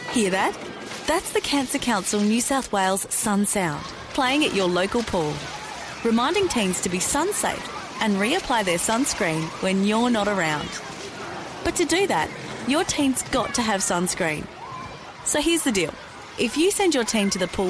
Hear that? That's the Cancer Council New South Wales Sun Sound, playing at your local pool, reminding teens to be sun safe and reapply their sunscreen when you're not around. But to do that, your teen's got to have sunscreen. So here's the deal. If you send your teen to the pool